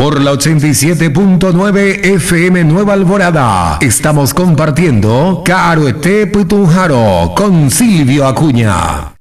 por la 87.9 FM Nueva Alvorada. Estamos compartiendo Caruete Putunjaro con Silvio Acuña.